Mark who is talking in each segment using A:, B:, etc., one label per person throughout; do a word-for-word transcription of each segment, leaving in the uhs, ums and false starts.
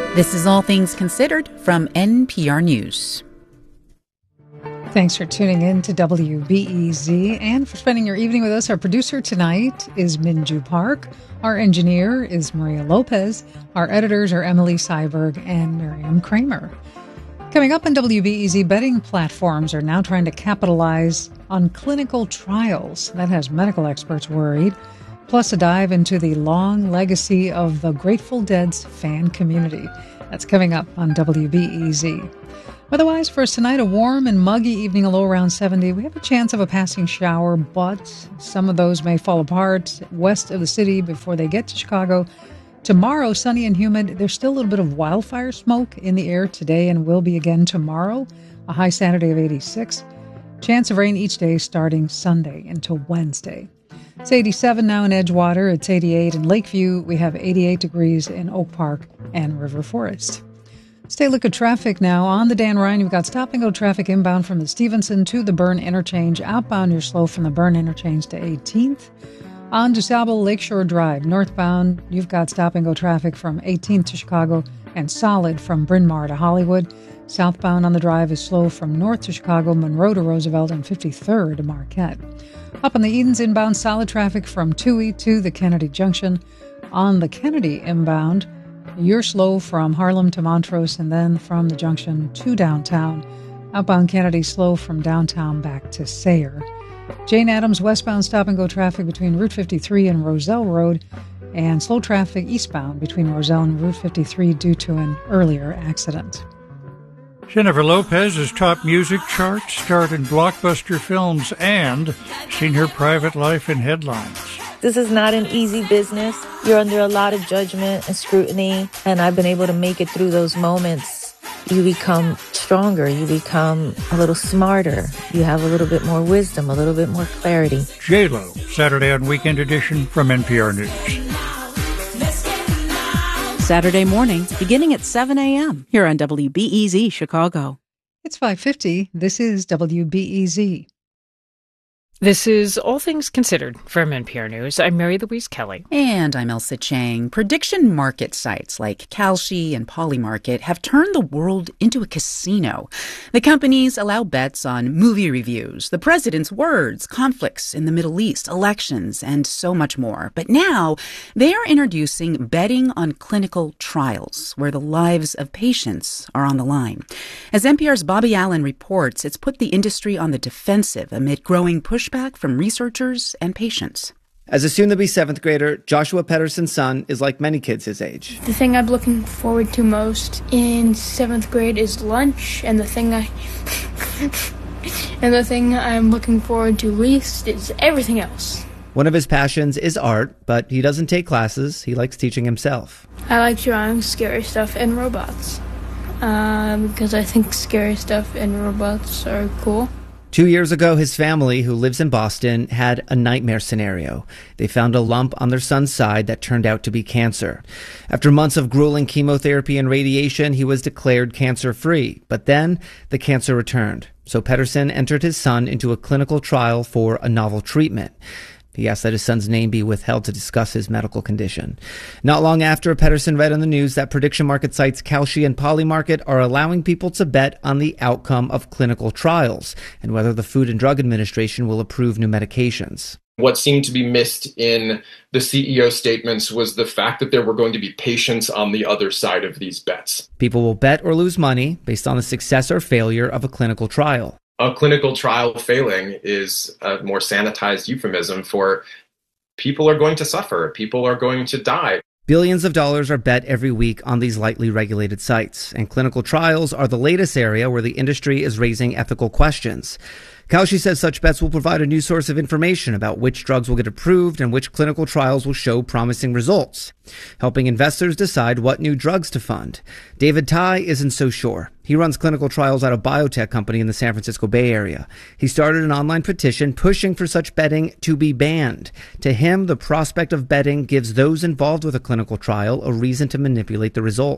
A: This is All Things Considered from N P R News.
B: Thanks for tuning in to W B E Z and for spending your evening with us. Our producer tonight is Minju Park. Our engineer is Maria Lopez. Our editors are Emily Seiberg and Miriam Kramer. Coming up on W B E Z, betting platforms are now trying to capitalize on clinical trials. That has medical experts worried. Plus a dive into the long legacy of the Grateful Dead's fan community. That's coming up on W B E Z. Otherwise, for us tonight, a warm and muggy evening, a low around seventy. We have a chance of a passing shower, but some of those may fall apart west of the city before they get to Chicago. Tomorrow, sunny and humid. There's still a little bit of wildfire smoke in the air today and will be again tomorrow. A high Saturday of eighty-six. Chance of rain each day starting Sunday until Wednesday. It's eighty-seven now in Edgewater. It's eighty-eight in Lakeview. We have eighty-eight degrees in Oak Park and River Forest. Let's take a look at traffic now. On the Dan Ryan, you've got stop-and-go traffic inbound from the Stevenson to the Byrne Interchange. Outbound, you're slow from the Byrne Interchange to eighteenth. On DuSable Lakeshore Drive, northbound, you've got stop-and-go traffic from eighteenth to Chicago and solid from Bryn Mawr to Hollywood. Southbound on the drive is slow from north to Chicago, Monroe to Roosevelt, and fifty-third to Marquette. Up on the Edens inbound, solid traffic from Toohey to the Kennedy Junction. On the Kennedy inbound, you're slow from Harlem to Montrose and then from the junction to downtown. Outbound Kennedy slow from downtown back to Sayre. Jane Addams westbound stop-and-go traffic between Route fifty-three and Roselle Road, and slow traffic eastbound between Roselle and Route fifty-three due to an earlier accident.
C: Jennifer Lopez has topped music charts, starred in blockbuster films, and seen her private life in headlines.
D: This is not an easy business. You're under a lot of judgment and scrutiny, and I've been able to make it through those moments. You become stronger. You become a little smarter. You have a little bit more wisdom, a little bit more clarity.
C: J-Lo, Saturday on Weekend Edition from N P R News.
A: Saturday morning, beginning at seven a.m. here on W B E Z Chicago.
B: It's five fifty. This is W B E Z.
E: This is All Things Considered from N P R News. I'm Mary Louise Kelly.
A: And I'm Elsa Chang. Prediction market sites like Kalshi and Polymarket have turned the world into a casino. The companies allow bets on movie reviews, the president's words, conflicts in the Middle East, elections, and so much more. But now they are introducing betting on clinical trials, where the lives of patients are on the line. As N P R's Bobby Allen reports, it's put the industry on the defensive amid growing pushback from researchers and patients.
F: As a soon-to-be seventh grader, Joshua Pedersen's son is like many kids his age.
G: The thing I'm looking forward to most in seventh grade is lunch, and the thing I and the thing I'm looking forward to least is everything else.
F: One of his passions is art, but he doesn't take classes. He likes teaching himself.
G: I like drawing scary stuff and robots, uh, because I think scary stuff and robots are cool.
F: Two years ago, his family, who lives in Boston, had a nightmare scenario. They found a lump on their son's side that turned out to be cancer. After months of grueling chemotherapy and radiation, he was declared cancer-free. But then the cancer returned. So Pedersen entered his son into a clinical trial for a novel treatment. He asked that his son's name be withheld to discuss his medical condition. Not long after, Pedersen read on the news that prediction market sites Kalshi and Polymarket are allowing people to bet on the outcome of clinical trials and whether the Food and Drug Administration will approve new medications.
H: What seemed to be missed in the C E O statements was the fact that there were going to be patients on the other side of these bets.
F: People will bet or lose money based on the success or failure of a clinical trial.
H: A clinical trial failing is a more sanitized euphemism for people are going to suffer, people are going to die.
F: Billions of dollars are bet every week on these lightly regulated sites, and clinical trials are the latest area where the industry is raising ethical questions. Kalshi says such bets will provide a new source of information about which drugs will get approved and which clinical trials will show promising results, helping investors decide what new drugs to fund. David Tai isn't so sure. He runs clinical trials at a biotech company in the San Francisco Bay Area. He started an online petition pushing for such betting to be banned. To him, the prospect of betting gives those involved with a clinical trial a reason to manipulate the results.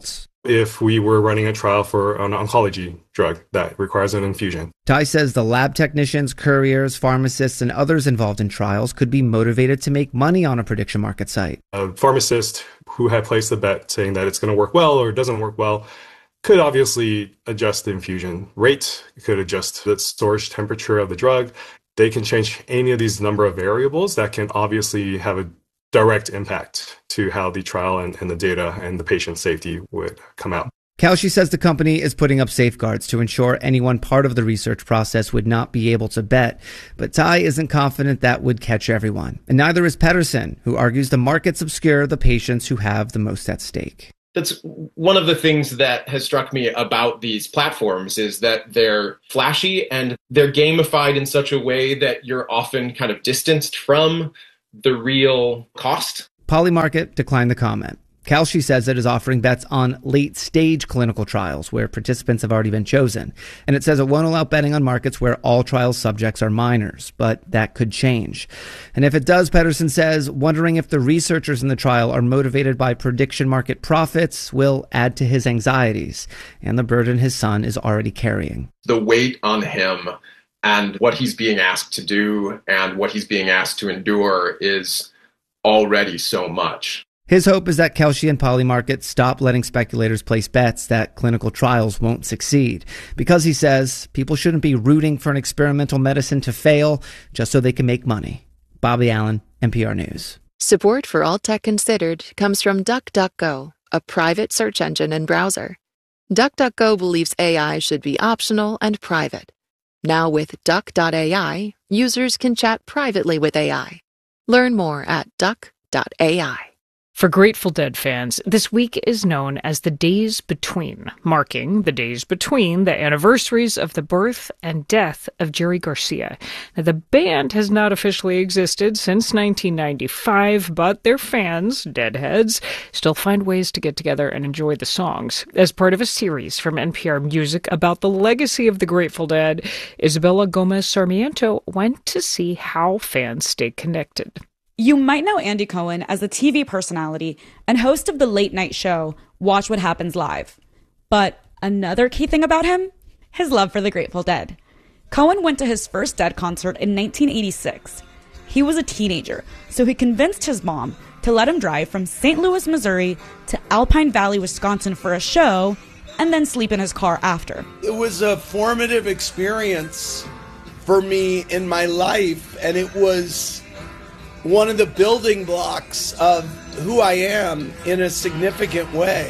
I: if we were running a trial for an oncology drug that requires an infusion.
F: Ty says the lab technicians, couriers, pharmacists, and others involved in trials could be motivated to make money on a prediction market site.
I: A pharmacist who had placed a bet saying that it's going to work well or it doesn't work well could obviously adjust the infusion rate, could adjust the storage temperature of the drug. They can change any of these number of variables that can obviously have a direct impact to how the trial and, and the data and the patient safety would come out.
F: Kalshi says the company is putting up safeguards to ensure anyone part of the research process would not be able to bet, but Ty isn't confident that would catch everyone. And neither is Pedersen, who argues the markets obscure the patients who have the most at stake.
H: That's one of the things that has struck me about these platforms is that they're flashy and they're gamified in such a way that you're often kind of distanced from the real cost.
F: Polymarket declined the comment. Kalshi says it is offering bets on late-stage clinical trials where participants have already been chosen. And it says it won't allow betting on markets where all trial subjects are minors, but that could change. And if it does, Pedersen says, wondering if the researchers in the trial are motivated by prediction market profits will add to his anxieties and the burden his son is already carrying.
H: The weight on him and what he's being asked to do and what he's being asked to endure is already so much.
F: His hope is that Kalshi and Polymarket stop letting speculators place bets that clinical trials won't succeed. Because, he says, people shouldn't be rooting for an experimental medicine to fail just so they can make money. Bobby Allen, N P R News.
J: Support for All Tech Considered comes from DuckDuckGo, a private search engine and browser. DuckDuckGo believes A I should be optional and private. Now with Duck dot A I, users can chat privately with A I. Learn more at Duck dot A I.
E: For Grateful Dead fans, this week is known as the Days Between, marking the days between the anniversaries of the birth and death of Jerry Garcia. Now, the band has not officially existed since nineteen ninety-five, but their fans, Deadheads, still find ways to get together and enjoy the songs. As part of a series from N P R Music about the legacy of the Grateful Dead, Isabella Gomez Sarmiento went to see how fans stay connected.
K: You might know Andy Cohen as a T V personality and host of the late night show, Watch What Happens Live. But another key thing about him? His love for the Grateful Dead. Cohen went to his first Dead concert in nineteen eighty-six. He was a teenager, so he convinced his mom to let him drive from Saint Louis, Missouri to Alpine Valley, Wisconsin for a show, and then sleep in his car after.
L: It was a formative experience for me in my life, and it was one of the building blocks of who I am in a significant way.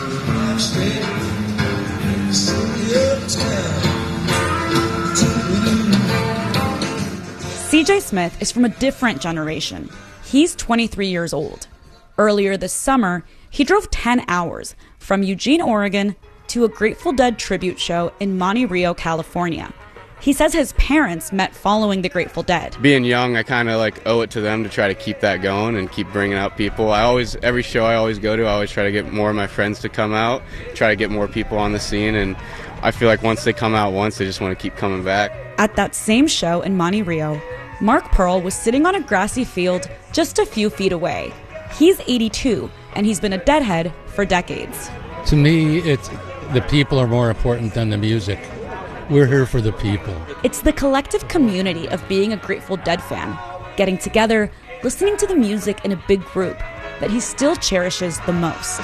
K: C J Smith is from a different generation. He's twenty-three years old. Earlier this summer, he drove ten hours from Eugene, Oregon to a Grateful Dead tribute show in Monte Rio, California. He says his parents met following the Grateful Dead.
M: Being young, I kind of like owe it to them to try to keep that going and keep bringing out people. I always, every show I always go to, I always try to get more of my friends to come out, try to get more people on the scene, and I feel like once they come out once, they just want to keep coming back.
K: At that same show in Monte Rio, Mark Pearl was sitting on a grassy field just a few feet away. He's eighty-two, and he's been a Deadhead for decades.
N: To me, it's the people are more important than the music. We're here for the people.
K: It's the collective community of being a Grateful Dead fan, getting together, listening to the music in a big group that he still cherishes the most.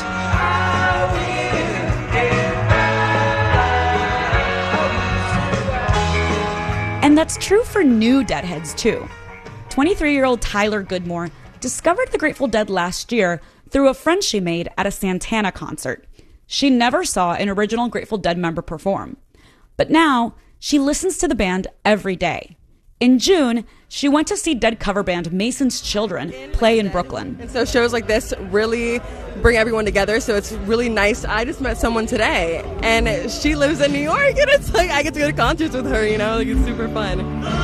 K: And that's true for new Deadheads, too. twenty-three-year-old Tyler Goodmore discovered the Grateful Dead last year through a friend she made at a Santana concert. She never saw an original Grateful Dead member perform. But now, she listens to the band every day. In June, she went to see Dead cover band Mason's Children play in Brooklyn.
O: And so shows like this really bring everyone together, so it's really nice. I just met someone today, and she lives in New York, and it's like I get to go to concerts with her, you know? Like, it's super fun.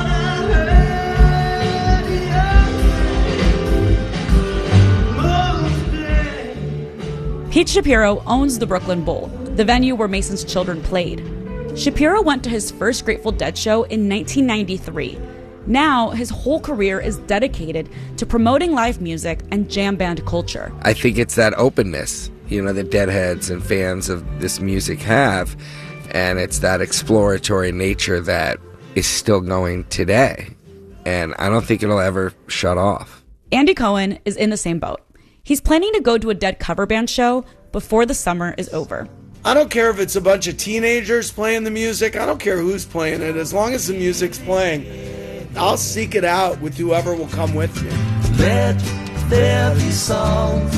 K: Pete Shapiro owns the Brooklyn Bowl, the venue where Mason's Children played. Shapiro went to his first Grateful Dead show in nineteen ninety-three. Now, his whole career is dedicated to promoting live music and jam band culture.
P: I think it's that openness. you know, the Deadheads and fans of this music have. And it's that exploratory nature that is still going today. And I don't think it'll ever shut off.
K: Andy Cohen is in the same boat. He's planning to go to a Dead cover band show before the summer is over.
L: I don't care if it's a bunch of teenagers playing the music. I don't care who's playing it. As long as the music's playing, I'll seek it out with whoever will come with me.
Q: Let there be songs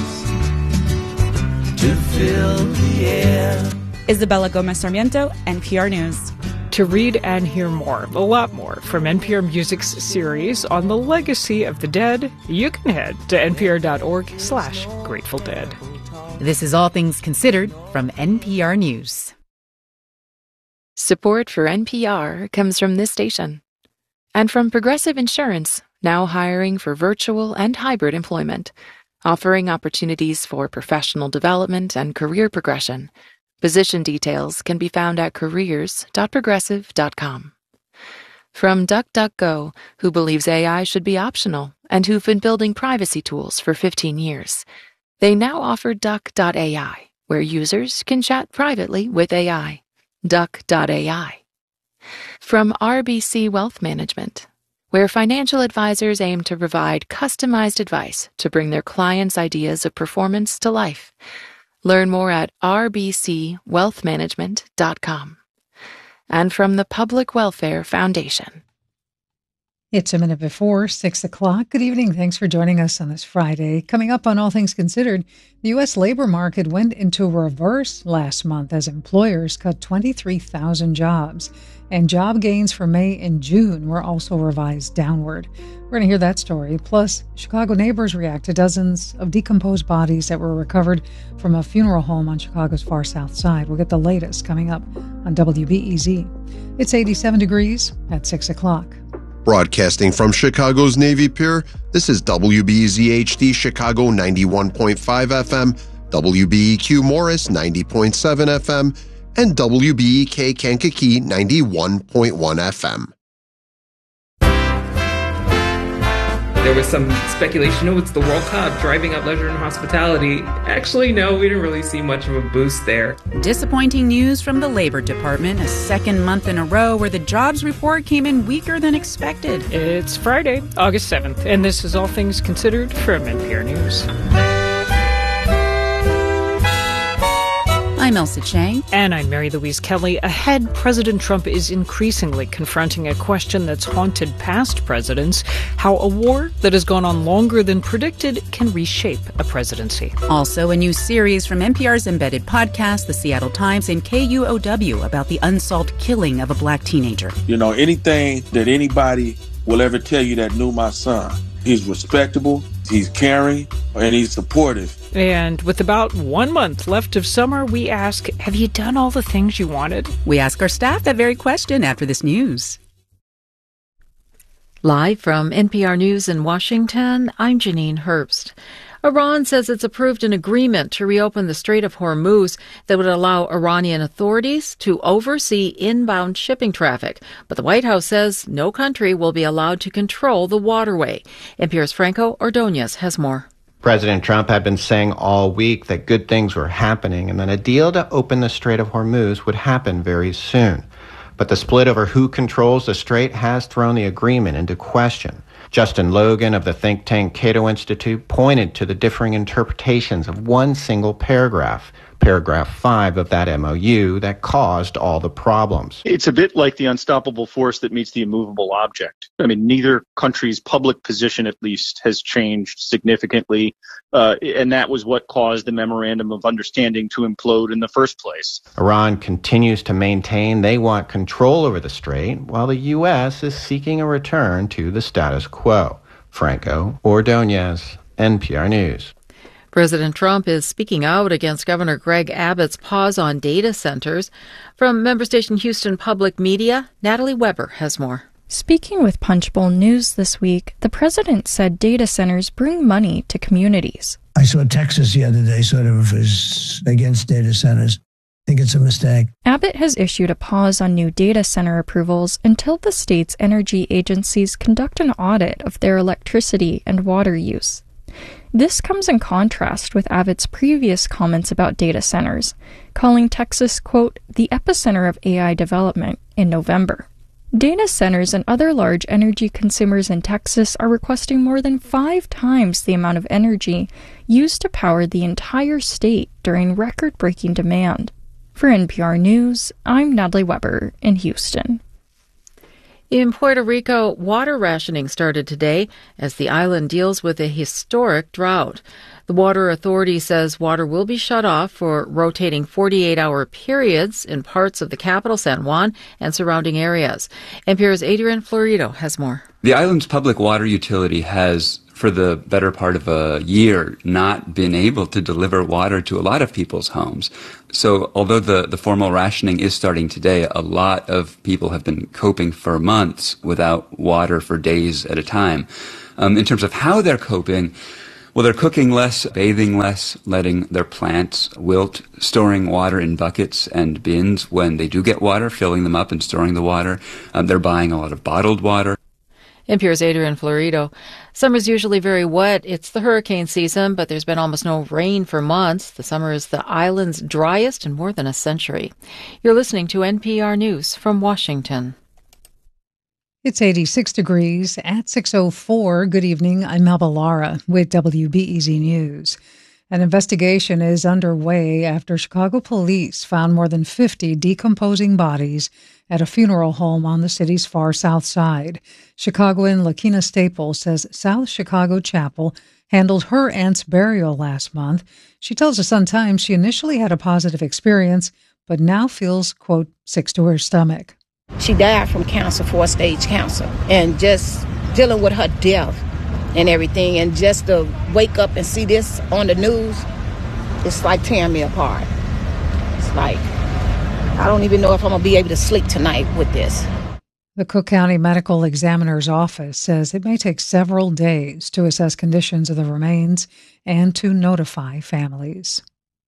Q: to fill the air.
K: Isabella Gomez Sarmiento, N P R News.
E: To read and hear more, a lot more, from N P R Music's series on the legacy of the Dead, you can head to npr.org slash Grateful Dead.
A: This is All Things Considered from N P R News.
J: Support for N P R comes from this station and from Progressive Insurance, now hiring for virtual and hybrid employment, offering opportunities for professional development and career progression. Position details can be found at careers dot progressive dot com. From DuckDuckGo, who believes A I should be optional and who've been building privacy tools for fifteen years. They now offer Duck dot A I, where users can chat privately with A I. Duck dot A I. From R B C Wealth Management, where financial advisors aim to provide customized advice to bring their clients' ideas of performance to life. Learn more at r b c wealth management dot com. And from the Public Welfare Foundation.
B: It's a minute before six o'clock. Good evening. Thanks for joining us on this Friday. Coming up on All Things Considered, the U S labor market went into reverse last month as employers cut twenty-three thousand jobs. And job gains for May and June were also revised downward. We're going to hear that story. Plus, Chicago neighbors react to dozens of decomposed bodies that were recovered from a funeral home on Chicago's far south side. We'll get the latest coming up on W B E Z. It's eighty-seven degrees at six o'clock.
R: Broadcasting from Chicago's Navy Pier, this is W B E Z H D Chicago ninety-one point five F M, W B E Q Morris ninety point seven F M, and W B E K Kankakee ninety-one point one F M.
S: There was some speculation, oh, it's the World Cup driving up leisure and hospitality. Actually, no, we didn't really see much of a boost there.
A: Disappointing news from the Labor Department, a second month in a row where the jobs report came in weaker than expected.
E: It's Friday, August seventh, and this is All Things Considered from N P R News.
A: I'm Elsa Chang.
E: And I'm Mary Louise Kelly. Ahead, President Trump is increasingly confronting a question that's haunted past presidents: how a war that has gone on longer than predicted can reshape a presidency.
A: Also, a new series from N P R's embedded podcast, The Seattle Times, and K U O W about the unsolved killing of a black teenager.
T: You know, anything that anybody will ever tell you that knew my son, he's respectable, he's caring, and he's supportive.
E: And with about one month left of summer, we ask, have you done all the things you wanted?
A: We ask our staff that very question after this news.
U: Live from N P R News in Washington, I'm Janine Herbst. Iran says it's approved an agreement to reopen the Strait of Hormuz that would allow Iranian authorities to oversee inbound shipping traffic. But the White House says no country will be allowed to control the waterway. N P R's Franco Ordonez has more.
V: President Trump had been saying all week that good things were happening and that a deal to open the Strait of Hormuz would happen very soon. But the split over who controls the strait has thrown the agreement into question. Justin Logan of the think tank Cato Institute pointed to the differing interpretations of one single paragraph, paragraph five of that M O U, that caused all the problems.
W: It's a bit like the unstoppable force that meets the immovable object. I mean, neither country's public position, at least, has changed significantly, uh, and that was what caused the Memorandum of Understanding to implode in the first place.
V: Iran continues to maintain they want control over the strait, while the U S is seeking a return to the status quo. Franco Ordonez, N P R News.
U: President Trump is speaking out against Governor Greg Abbott's pause on data centers. From member station Houston Public Media, Natalie Weber has more.
X: Speaking with Punchbowl News this week, the president said data centers bring money to communities.
Y: I saw Texas the other day sort of is against data centers. I think it's a mistake.
X: Abbott has issued a pause on new data center approvals until the state's energy agencies conduct an audit of their electricity and water use. This comes in contrast with Abbot's previous comments about data centers, calling Texas, quote, the epicenter of A I development in November. Data centers and other large energy consumers in Texas are requesting more than five times the amount of energy used to power the entire state during record-breaking demand. For N P R News, I'm Natalie Weber in Houston.
U: In Puerto Rico, water rationing started today as the island deals with a historic drought. The Water Authority says water will be shut off for rotating forty-eight hour periods in parts of the capital, San Juan, and surrounding areas. N P R's Adrian Florido has more.
C: The island's public water utility has, for the better part of a year, not been able to deliver water to a lot of people's homes. So although the, the formal rationing is starting today, a lot of people have been coping for months without water for days at a time. Um, in terms of how they're coping, well, they're cooking less, bathing less, letting their plants wilt, storing water in buckets and bins when they do get water, filling them up and storing the water. Um, they're buying a lot of bottled water.
U: N P R's Adrian Florido. Summer's usually very wet. It's the hurricane season, but there's been almost no rain for months. The summer is the island's driest in more than a century. You're listening to N P R News from Washington.
B: It's eighty-six degrees at six oh four. Good evening. I'm Melba Lara with W B E Z News. An investigation is underway after Chicago police found more than fifty decomposing bodies at a funeral home on the city's far south side. Chicagoan Lakina Staples says South Chicago Chapel handled her aunt's burial last month. She tells the Sun-Times she initially had a positive experience, but now feels, quote, sick to her stomach.
D: She died from cancer, four-stage cancer, and just dealing with her death and everything, and just to wake up and see this on the news, it's like tearing me apart. It's like, I don't even know if I'm going to be able to sleep tonight with this.
B: The Cook County Medical Examiner's Office says it may take several days to assess conditions of the remains and to notify families.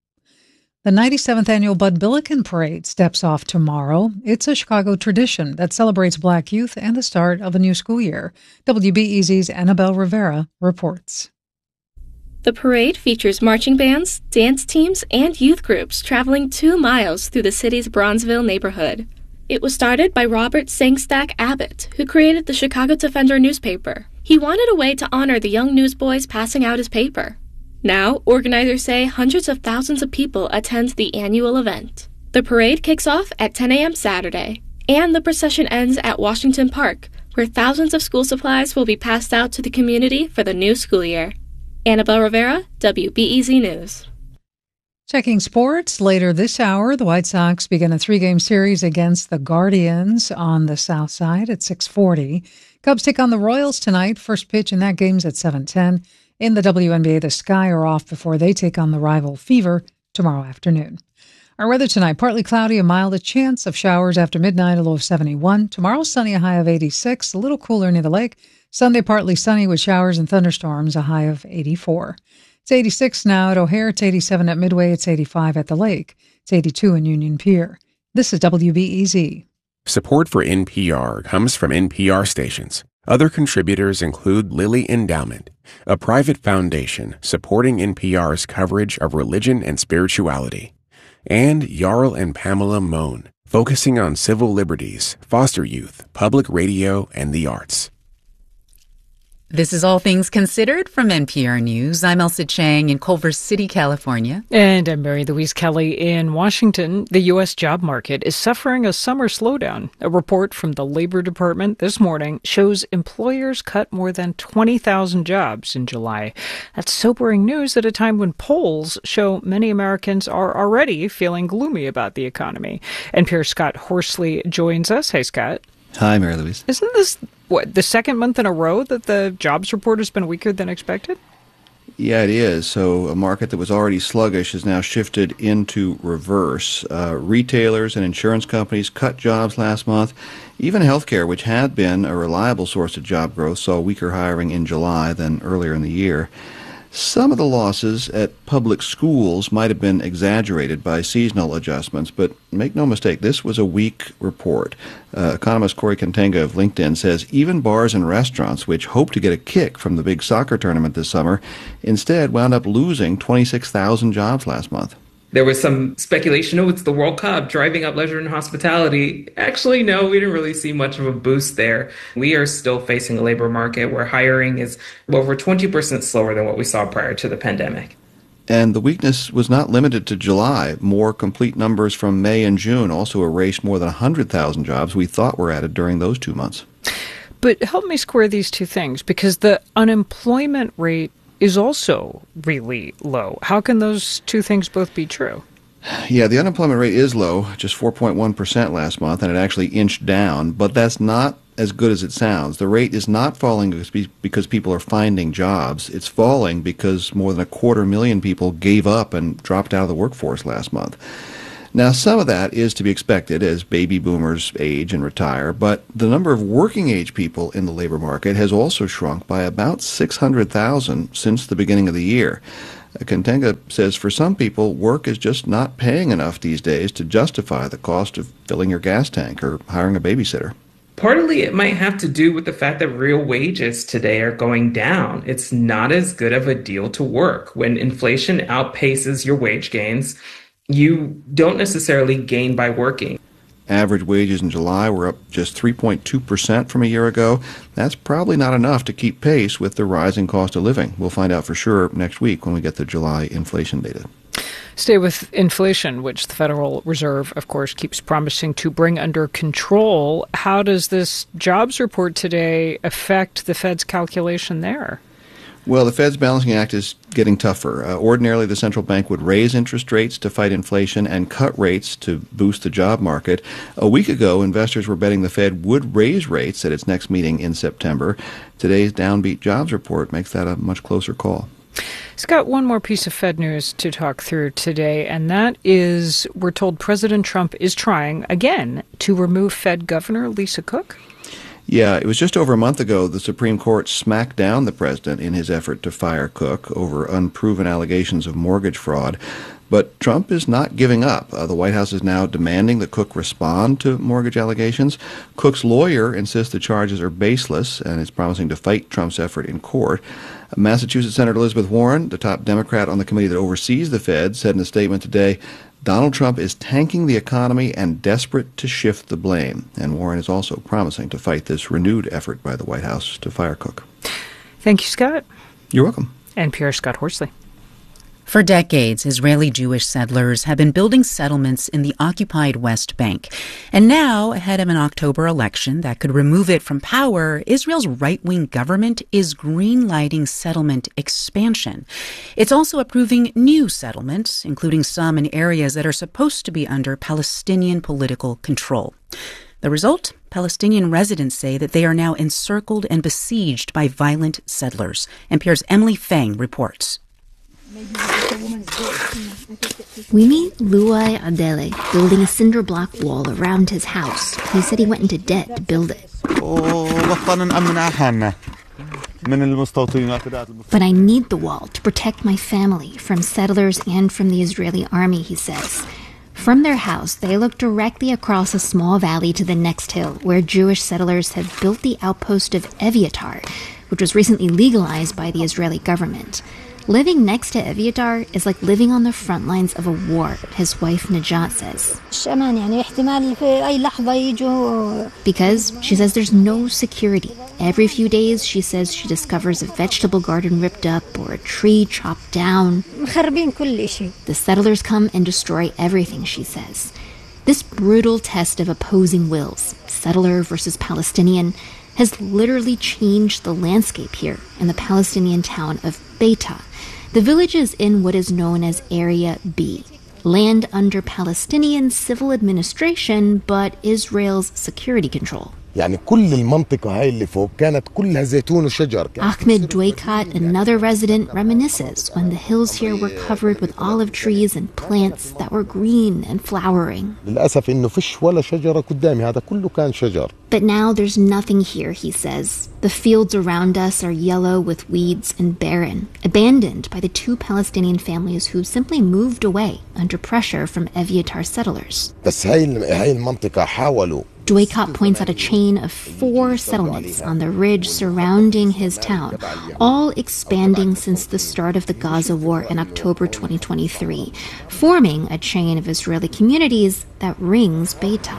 B: The ninety-seventh Annual Bud Billiken Parade steps off tomorrow. It's a Chicago tradition that celebrates Black youth and the start of a new school year. W B E Z's Annabelle Rivera reports.
G: The parade features marching bands, dance teams, and youth groups traveling two miles through the city's Bronzeville neighborhood. It was started by Robert Sangstack Abbott, who created the Chicago Defender newspaper. He wanted a way to honor the young newsboys passing out his paper. Now, organizers say hundreds of thousands of people attend the annual event. The parade kicks off at ten a.m. Saturday, and the procession ends at Washington Park, where thousands of school supplies will be passed out to the community for the new school year. Annabelle Rivera, W B E Z News.
B: Checking sports, later this hour, the White Sox begin a three-game series against the Guardians on the south side at six forty. Cubs take on the Royals tonight. First pitch in that game's at seven ten. In the W N B A, the Sky are off before they take on the rival Fever tomorrow afternoon. Our weather tonight, partly cloudy, a mild, a chance of showers after midnight, a low of seventy-one. Tomorrow, sunny, a high of eighty-six, a little cooler near the lake. Sunday, partly sunny with showers and thunderstorms, a high of eighty-four. It's eighty-six now at O'Hare, it's eighty-seven at Midway, it's eighty-five at the lake. It's eighty-two in Union Pier. This is W B E Z.
H: Support for N P R comes from N P R stations. Other contributors include Lilly Endowment, a private foundation supporting N P R's coverage of religion and spirituality, and Jarl and Pamela Mohn, focusing on civil liberties, foster youth, public radio, and the arts.
A: This is All Things Considered from N P R News. I'm Elsa Chang in Culver City, California.
E: And I'm Mary Louise Kelly in Washington. The U S job market is suffering a summer slowdown. A report from the Labor Department this morning shows employers cut more than twenty thousand jobs in July. That's sobering news at a time when polls show many Americans are already feeling gloomy about the economy. N P R's Scott Horsley joins us. Hey, Scott.
I: Hi, Mary Louise.
E: Isn't this, what, the second month in a row that the jobs report has been weaker than expected?
I: Yeah, it is. So a market that was already sluggish has now shifted into reverse. Uh, retailers and insurance companies cut jobs last month. Even healthcare, which had been a reliable source of job growth, saw weaker hiring in July than earlier in the year. Some of the losses at public schools might have been exaggerated by seasonal adjustments, but make no mistake, this was a weak report. Uh, economist Corey Kentenga of LinkedIn says even bars and restaurants, which hoped to get a kick from the big soccer tournament this summer, instead wound up losing twenty-six thousand jobs last month.
S: There was some speculation, oh, it's the World Cup driving up leisure and hospitality. Actually, no, we didn't really see much of a boost there. We are still facing a labor market where hiring is over twenty percent slower than what we saw prior to the pandemic.
I: And the weakness was not limited to July. More complete numbers from May and June also erased more than one hundred thousand jobs we thought were added during those two months.
E: But help me square these two things, because the unemployment rate is also really low. How can those two things both be true?
I: Yeah, the unemployment rate is low, just four point one percent last month, and it actually inched down, but that's not as good as it sounds. The rate is not falling because people are finding jobs. It's falling because more than a quarter million people gave up and dropped out of the workforce last month. Now, some of that is to be expected as baby boomers age and retire, but the number of working-age people in the labor market has also shrunk by about six hundred thousand since the beginning of the year. Kentenga says for some people, work is just not paying enough these days to justify the cost of filling your gas tank or hiring a babysitter.
S: Partly it might have to do with the fact that real wages today are going down. It's not as good of a deal to work. When inflation outpaces your wage gains, you don't necessarily gain by working.
I: Average wages in July were up just three point two percent from a year ago. That's probably not enough to keep pace with the rising cost of living. We'll find out for sure next week when we get the July inflation data.
E: Stay with inflation, which the Federal Reserve, of course, keeps promising to bring under control. How does this jobs report today affect the Fed's calculation there?
I: Well, the Fed's balancing act is getting tougher. Uh, ordinarily, the central bank would raise interest rates to fight inflation and cut rates to boost the job market. A week ago, investors were betting the Fed would raise rates at its next meeting in September. Today's downbeat jobs report makes that a much closer call.
E: Scott, one more piece of Fed news to talk through today, and that is we're told President Trump is trying, again, to remove Fed Governor Lisa Cook.
I: Yeah, it was just over a month ago the Supreme Court smacked down the president in his effort to fire Cook over unproven allegations of mortgage fraud. But Trump is not giving up. Uh, the White House is now demanding that Cook respond to mortgage allegations. Cook's lawyer insists the charges are baseless and is promising to fight Trump's effort in court. Massachusetts Senator Elizabeth Warren, the top Democrat on the committee that oversees the Fed, said in a statement today, Donald Trump is tanking the economy and desperate to shift the blame. And Warren is also promising to fight this renewed effort by the White House to fire Cook.
E: Thank you, Scott.
I: You're welcome.
E: N P R's Scott Horsley.
A: For decades, Israeli Jewish settlers have been building settlements in the occupied West Bank. And now, ahead of an October election that could remove it from power, Israel's right-wing government is green-lighting settlement expansion. It's also approving new settlements, including some in areas that are supposed to be under Palestinian political control. The result? Palestinian residents say that they are now encircled and besieged by violent settlers. N P R's Emily Fang reports.
F: We meet Luai Adele building a cinder block wall around his house. He said he went into debt to build it. But I need the wall to protect my family from settlers and from the Israeli army, he says. From their house, they look directly across a small valley to the next hill, where Jewish settlers have built the outpost of Eviatar, which was recently legalized by the Israeli government. Living next to Eviatar is like living on the front lines of a war, his wife Najat says. Because, she says, there's no security. Every few days, she says, she discovers a vegetable garden ripped up or a tree chopped down. The settlers come and destroy everything, she says. This brutal test of opposing wills, settler versus Palestinian, has literally changed the landscape here in the Palestinian town of Beita. The village is in what is known as Area B, land under Palestinian civil administration, but Israel's security control.
L: يعني كل المنطقة هاي اللي فوق كانت كلها زيتون وشجر.
F: Ahmed Dwaykat, another resident, reminisces when the hills here were covered with olive trees and plants that were green and flowering.
L: للأسف إنه فيش ولا شجرة قدامي، هذا كله كان شجر.
F: But now there's nothing here, he says. The fields around us are yellow with weeds and barren, abandoned by the two Palestinian families who simply moved away under pressure from Evyatar settlers.
L: بس هاي هاي المنطقة حاولوا.
F: Dwaykat points out a chain of four settlements on the ridge surrounding his town, all expanding since the start of the Gaza war in October twenty twenty-three, forming a chain of Israeli communities that rings Beitar.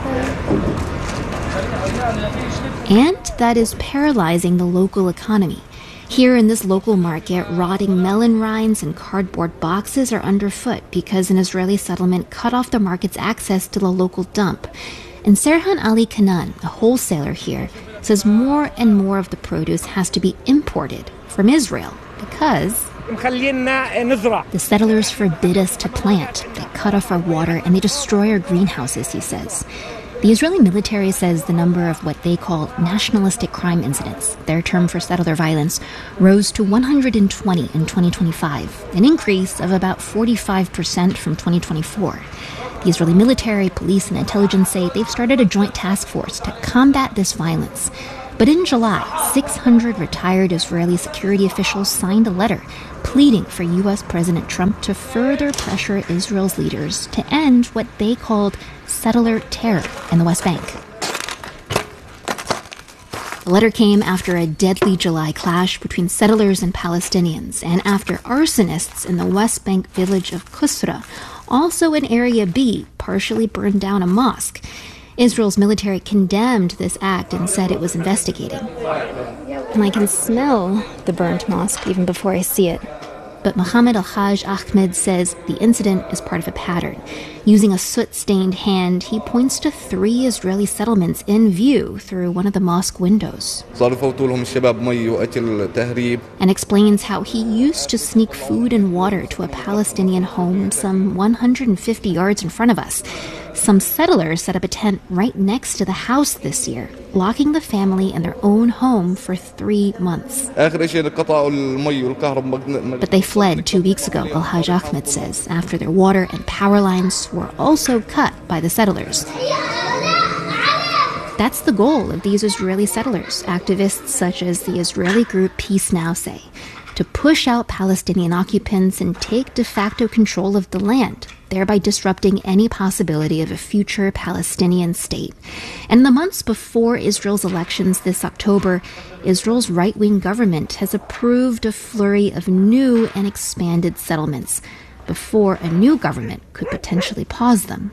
F: And that is paralyzing the local economy. Here in this local market, rotting melon rinds and cardboard boxes are underfoot because an Israeli settlement cut off the market's access to the local dump. And Serhan Ali Kanan, a wholesaler here, says more and more of the produce has to be imported from Israel because the settlers forbid us to plant. They cut off our water and they destroy our greenhouses, he says. The Israeli military says the number of what they call nationalistic crime incidents, their term for settler violence, rose to one hundred twenty in twenty twenty-five, an increase of about forty-five percent from twenty twenty-four. The Israeli military, police, and intelligence say they've started a joint task force to combat this violence. But in July, six hundred retired Israeli security officials signed a letter pleading for U S President Trump to further pressure Israel's leaders to end what they called settler terror in the West Bank. The letter came after a deadly July clash between settlers and Palestinians, and after arsonists in the West Bank village of Qusra, also in Area B, partially burned down a mosque. Israel's military condemned this act and said it was investigating. And I can smell the burnt mosque even before I see it. But Mohammed Al-Haj Ahmed says the incident is part of a pattern. Using a soot-stained hand, he points to three Israeli settlements in view through one of the mosque windows. And explains how he used to sneak food and water to a Palestinian home some one hundred fifty yards in front of us. Some settlers set up a tent right next to the house this year, locking the family in their own home for three months. But they fled two weeks ago, Al-Haj Ahmed says, after their water and power lines were also cut by the settlers. That's the goal of these Israeli settlers, activists such as the Israeli group Peace Now say, to push out Palestinian occupants and take de facto control of the land, thereby disrupting any possibility of a future Palestinian state. And in the months before Israel's elections this October, Israel's right-wing government has approved a flurry of new and expanded settlements before a new government could potentially pause them.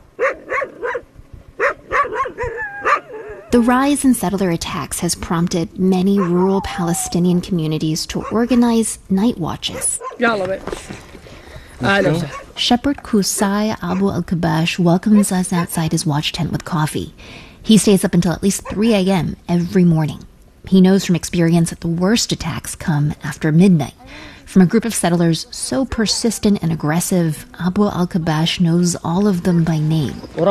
F: The rise in settler attacks has prompted many rural Palestinian communities to organize night watches. Shepherd Kusai Abu Al-Kabash welcomes us outside his watch tent with coffee. He stays up until at least three a.m. every morning. He knows from experience that the worst attacks come after midnight. From a group of settlers so persistent and aggressive, Abu Al-Kabash knows all of them by name.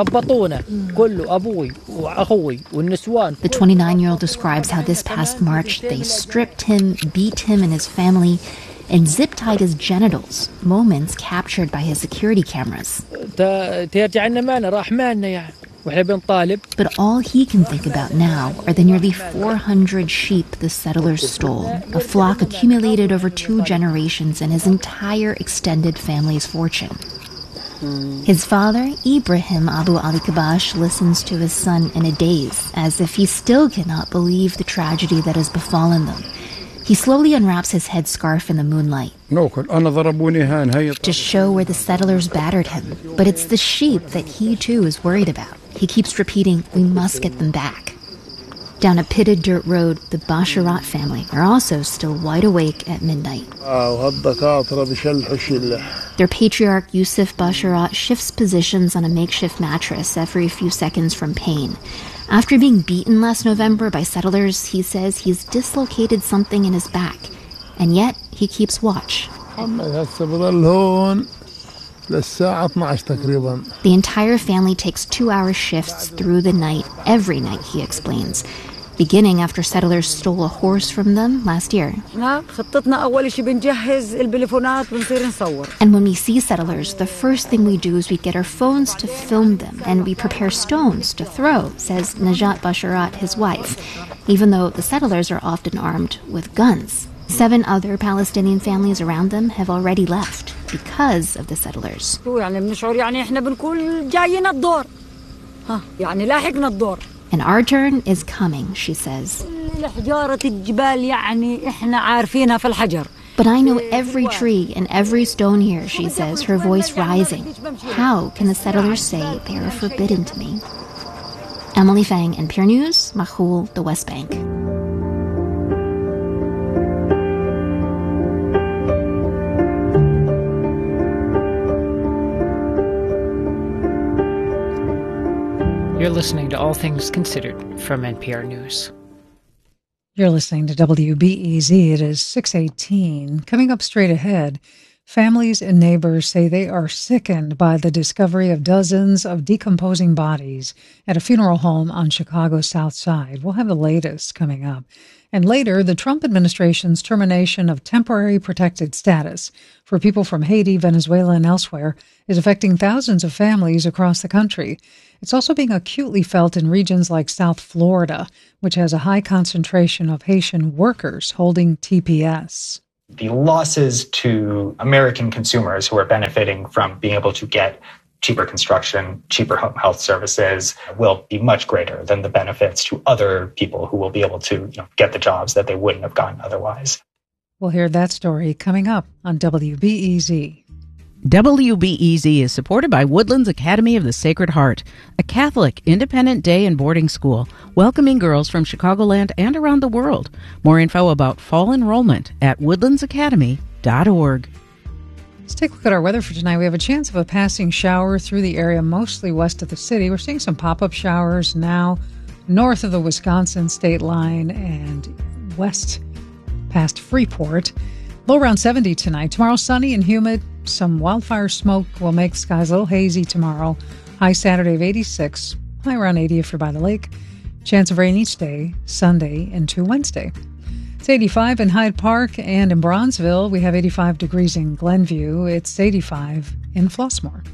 F: The twenty-nine-year-old describes how this past March they stripped him, beat him and his family, and zip-tied his genitals, moments captured by his security cameras. But all he can think about now are the nearly four hundred sheep the settlers stole, a flock accumulated over two generations and his entire extended family's fortune. His father, Ibrahim Abu Al-Kabash, listens to his son in a daze, as if he still cannot believe the tragedy that has befallen them. He slowly unwraps his headscarf in the moonlight to show where the settlers battered him. But it's the sheep that he too is worried about. He keeps repeating, "We must get them back." Down a pitted dirt road, the Basharat family are also still wide awake at midnight. Their patriarch, Yusuf Basharat, shifts positions on a makeshift mattress every few seconds from pain. After being beaten last November by settlers, he says he's dislocated something in his back, and yet he keeps watch. The entire family takes two-hour shifts through the night, every night, he explains, beginning after settlers stole a horse from them last year. And when we see settlers, the first thing we do is we get our phones to film them, and we prepare stones to throw, says Najat Basharat, his wife, even though the settlers are often armed with guns. Seven other Palestinian families around them have already left because of the settlers. And our turn is coming, she says. But I know every tree and every stone here, she says, her voice rising. How can the settlers say they are forbidden to me? Emily Fang, N P R News, Mahul, the West Bank.
E: You're listening to All Things Considered from N P R News.
B: You're listening to W B E Z. It is six eighteen. Coming up straight ahead, families and neighbors say they are sickened by the discovery of dozens of decomposing bodies at a funeral home on Chicago's South Side. We'll have the latest coming up. And later, the Trump administration's termination of temporary protected status for people from Haiti, Venezuela, and elsewhere is affecting thousands of families across the country. It's also being acutely felt in regions like South Florida, which has a high concentration of Haitian workers holding T P S.
M: The losses to American consumers who are benefiting from being able to get cheaper construction, cheaper home health services will be much greater than the benefits to other people who will be able to, you know, get the jobs that they wouldn't have gotten otherwise.
B: We'll hear that story coming up on W B E Z.
N: W B E Z is supported by Woodlands Academy of the Sacred Heart, a Catholic independent day and boarding school welcoming girls from Chicagoland and around the world. More info about fall enrollment at woodlands academy dot org.
B: Let's take a look at our weather for tonight. We have a chance of a passing shower through the area, mostly west of the city. We're seeing some pop-up showers now north of the Wisconsin state line and west past Freeport. Low around seventy tonight. Tomorrow, sunny and humid. Some wildfire smoke will make the skies a little hazy tomorrow. High Saturday of eighty-six. High around eighty if you're by the lake. Chance of rain each day, Sunday into Wednesday. It's eighty-five in Hyde Park and in Bronzeville. We have eighty-five degrees in Glenview. It's eighty-five in Flossmoor.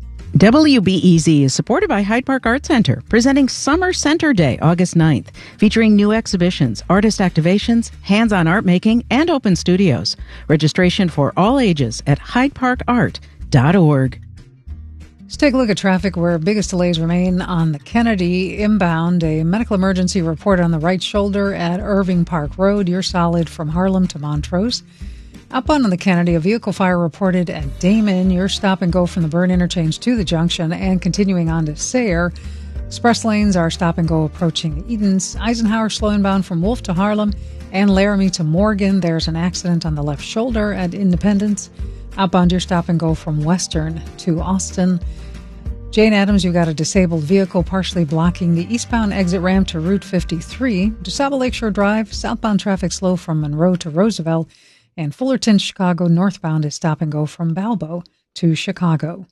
N: W B E Z is supported by Hyde Park Art Center, presenting Summer Center Day, August ninth, featuring new exhibitions, artist activations, hands-on art making, and open studios. Registration for all ages at hyde park art dot org.
B: Let's take a look at traffic where biggest delays remain on the Kennedy inbound. A medical emergency report on the right shoulder at Irving Park Road. You're solid from Harlem to Montrose. Outbound on the Kennedy, a vehicle fire reported at Damon. You're stop and go from the Byrne interchange to the junction and continuing on to Sayre. Express lanes are stop and go approaching Edens. Eisenhower slow inbound from Wolf to Harlem and Laramie to Morgan. There's an accident on the left shoulder at Independence. Outbound, you're stop and go from Western to Austin. Jane Addams, you've got a disabled vehicle partially blocking the eastbound exit ramp to Route fifty-three. DeSable Lakeshore Drive, southbound traffic slow from Monroe to Roosevelt. And Fullerton, Chicago, northbound is stop and go from Balbo to Chicago.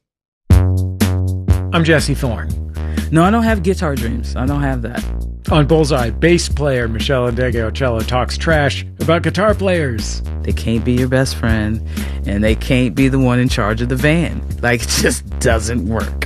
O: I'm Jesse Thorne. No, I don't have guitar dreams. I don't have that. On Bullseye, bass player Michelle Ndegeocello talks trash about guitar players. They can't be your best friend, and they can't be the one in charge of the band. Like, it just doesn't work.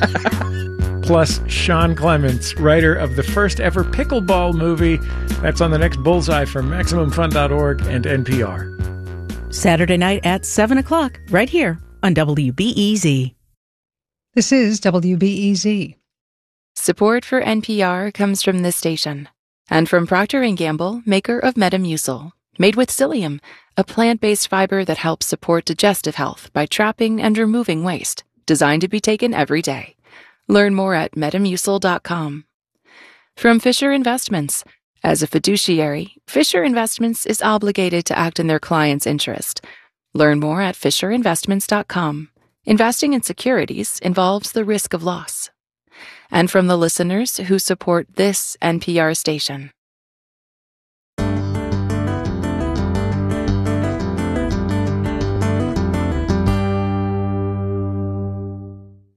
O: Plus, Sean Clements, writer of the first ever pickleball movie. That's on the next Bullseye from Maximum Fun dot org and N P R.
N: Saturday night at seven o'clock, right here on W B E Z.
B: This is W B E Z.
J: Support for N P R comes from this station and from Procter and Gamble, maker of Metamucil, made with psyllium, a plant-based fiber that helps support digestive health by trapping and removing waste, designed to be taken every day. Learn more at metamucil dot com. From Fisher Investments. As a fiduciary, Fisher Investments is obligated to act in their client's interest. Learn more at fisher investments dot com. Investing in securities involves the risk of loss. And from the listeners who support this N P R station.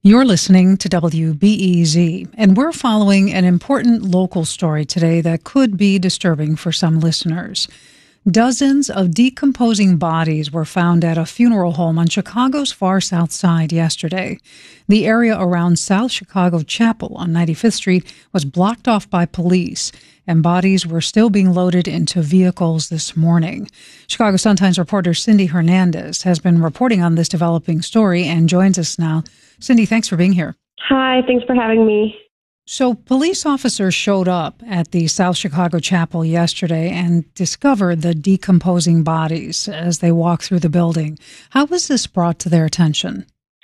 B: You're listening to W B E Z, and we're following an important local story today that could be disturbing for some listeners. Dozens of decomposing bodies were found at a funeral home on Chicago's far south side yesterday. The area around South Chicago Chapel on ninety-fifth Street was blocked off by police, and bodies were still being loaded into vehicles this morning. Chicago Sun-Times reporter Cindy Hernandez has been reporting on this developing story and joins us now. Cindy, thanks for being here.
K: Hi, thanks for having me.
B: So police officers showed up at the South Chicago Chapel yesterday and discovered the decomposing bodies as they walked through the building. How was this brought to their attention?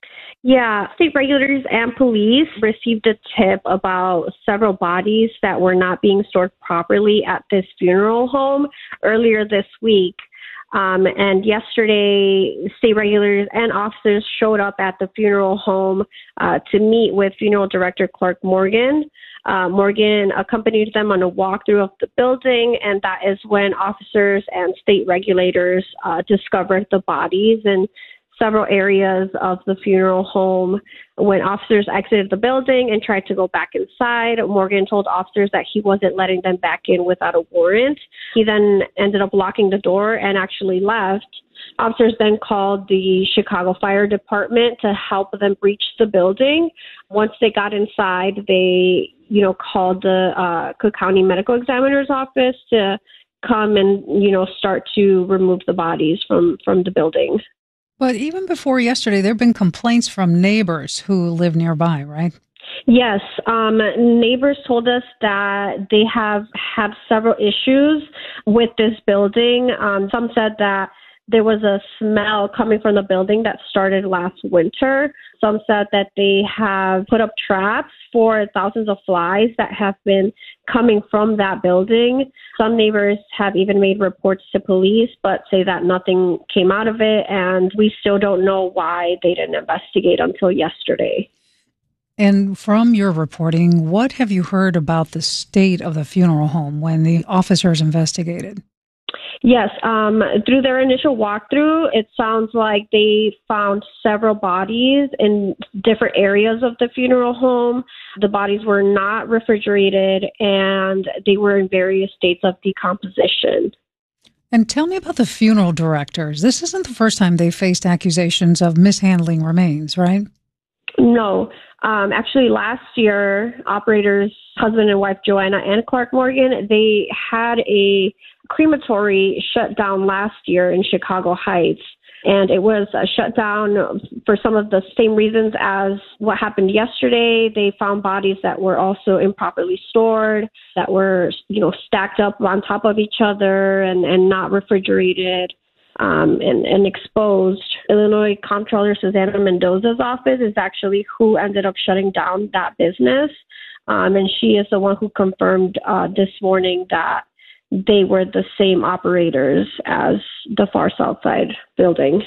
K: Yeah, state regulators and police received a tip about several bodies that were not being stored properly at this funeral home earlier this week. Um, and yesterday, state regulators and officers showed up at the funeral home uh, to meet with funeral director Clark Morgan. Uh, Morgan accompanied them on a walkthrough of the building, and that is when officers and state regulators uh, discovered the bodies in several areas of the funeral home. When officers exited the building and tried to go back inside, Morgan told officers that he wasn't letting them back in without a warrant. He then ended up locking the door and actually left. Officers then called the Chicago Fire Department to help them breach the building. Once they got inside, they, you know, called the uh, Cook County Medical Examiner's office to come and, you know, start to remove the bodies from, from the building.
B: But even before yesterday, there have been complaints from neighbors who live nearby, right?
K: Yes. Um, neighbors told us that they have had several issues with this building. Um, some said that there was a smell coming from the building that started last winter. Some said that they have put up traps for thousands of flies that have been coming from that building. Some neighbors have even made reports to police, but say that nothing came out of it, and we still don't know why they didn't investigate until yesterday.
B: And from your reporting, what have you heard about the state of the funeral home when the officers investigated?
K: Yes, um, through their initial walkthrough, it sounds like they found several bodies in different areas of the funeral home. The bodies were not refrigerated, and they were in various states of decomposition.
B: And tell me about the funeral directors. This isn't the first time they faced accusations of mishandling remains, right?
K: No. Um, actually, last year, operators, husband and wife Joanna and Clark Morgan, they had a crematory shut down last year in Chicago Heights. And it was uh, shut down for some of the same reasons as what happened yesterday. They found bodies that were also improperly stored, that were, you know, stacked up on top of each other and, and not refrigerated. Um, and, and exposed. Illinois Comptroller Susanna Mendoza's office is actually who ended up shutting down that business. Um, and she is the one who confirmed uh, this morning that they were the same operators as the Far South Side building.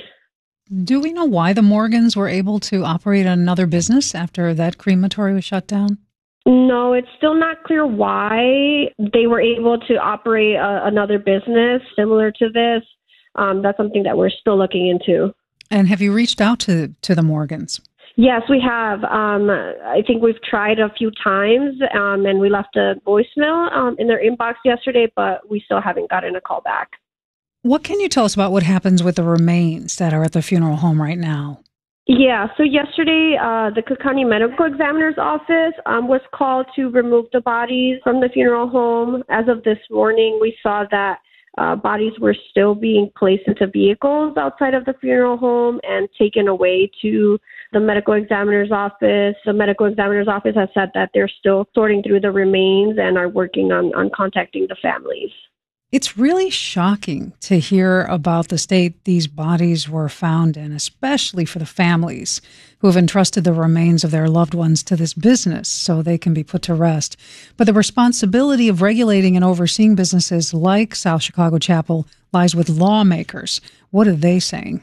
B: Do we know why the Morgans were able to operate another business after that crematory was shut down?
K: No, it's still not clear why they were able to operate a, another business similar to this. Um, that's something that we're still looking into.
B: And have you reached out to, to the Morgans?
K: Yes, we have. Um, I think we've tried a few times, um, and we left a voicemail um, in their inbox yesterday, but we still haven't gotten a call back.
B: What can you tell us about what happens with the remains that are at the funeral home right now?
K: Yeah, so yesterday, uh, the Cook County Medical Examiner's office um, was called to remove the bodies from the funeral home. As of this morning, we saw that Uh, bodies were still being placed into vehicles outside of the funeral home and taken away to the medical examiner's office. The medical examiner's office has said that they're still sorting through the remains and are working on, on contacting the families.
B: It's really shocking to hear about the state these bodies were found in, especially for the families who have entrusted the remains of their loved ones to this business so they can be put to rest. But the responsibility of regulating and overseeing businesses like South Chicago Chapel lies with lawmakers. What are they saying?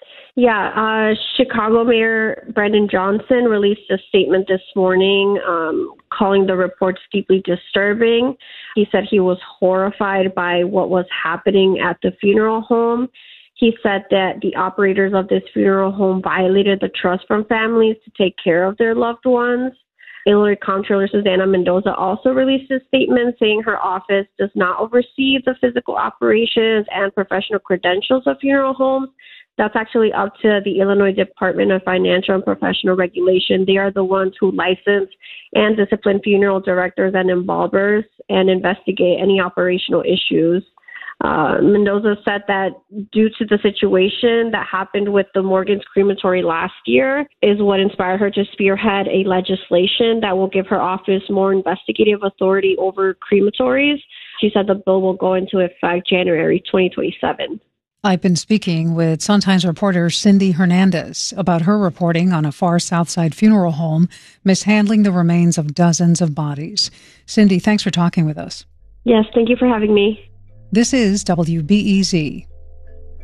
K: Yeah, uh, Chicago Mayor Brandon Johnson released a statement this morning um, calling the reports deeply disturbing. He said he was horrified by what was happening at the funeral home. He said that the operators of this funeral home violated the trust from families to take care of their loved ones. Illinois Comptroller Susana Mendoza also released a statement saying her office does not oversee the physical operations and professional credentials of funeral homes. That's actually up to the Illinois Department of Financial and Professional Regulation. They are the ones who license and discipline funeral directors and embalmers and investigate any operational issues. Uh, Mendoza said that due to the situation that happened with the Morgan's crematory last year is what inspired her to spearhead a legislation that will give her office more investigative authority over crematories. She said the bill will go into effect January twenty twenty-seven.
B: I've been speaking with Sun-Times reporter Cindy Hernandez about her reporting on a far south side funeral home mishandling the remains of dozens of bodies. Cindy, thanks for talking with us.
K: Yes, thank you for having me.
B: This is W B E Z.